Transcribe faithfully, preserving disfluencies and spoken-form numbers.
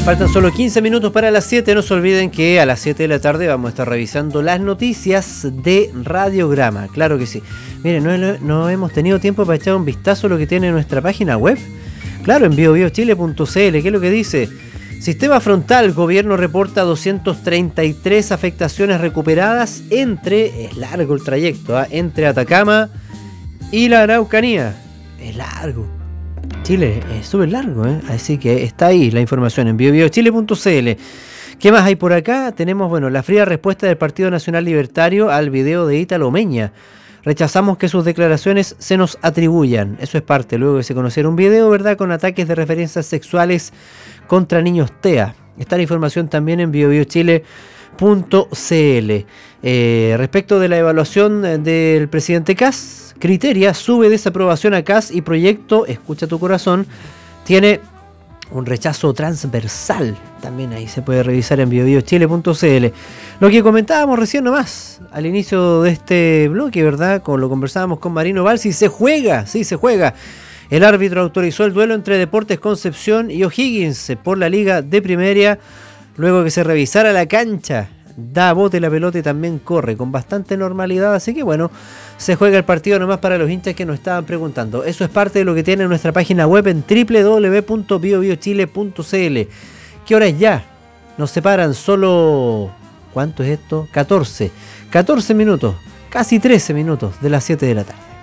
Faltan solo quince minutos para las siete. No se olviden que a las siete de la tarde vamos a estar revisando las noticias de Radiograma. Claro que sí. Miren, no, no hemos tenido tiempo para echar un vistazo a lo que tiene nuestra página web. Claro, en bio bio chile punto c l. ¿Qué es lo que dice? Sistema frontal. Gobierno reporta doscientas treinta y tres afectaciones recuperadas entre... Es largo el trayecto, ¿eh? Entre Atacama y la Araucanía. Es largo. Chile es súper largo, ¿eh? Así que está ahí la información en bio bio chile punto c l. ¿Qué más hay por acá? Tenemos, bueno, la fría respuesta del Partido Nacional Libertario al video de Ítalo Meña. Rechazamos que sus declaraciones se nos atribuyan. Eso es parte, luego de se conociera un video, ¿verdad?, con ataques de referencias sexuales contra niños T E A. Está la información también en bio bio chile punto c l. Eh, respecto de la evaluación del presidente Kast, Criteria sube desaprobación a Kast y proyecto, escucha tu corazón, tiene un rechazo transversal. También ahí se puede revisar en bio bio chile punto c l. Lo que comentábamos recién nomás, al inicio de este bloque, ¿verdad? Con lo conversábamos con Marino Balsi, se juega, sí, se juega. El árbitro autorizó el duelo entre Deportes Concepción y O'Higgins por la Liga de Primera, luego que se revisara la cancha. Da bote la pelota y también corre con bastante normalidad, así que bueno, se juega el partido nomás para los hinchas que nos estaban preguntando. Eso es parte de lo que tiene nuestra página web en doble u doble u doble u punto bio bio chile punto c l. ¿Qué hora es ya? Nos separan solo... ¿Cuánto es esto? catorce. catorce minutos, casi trece minutos de las siete de la tarde.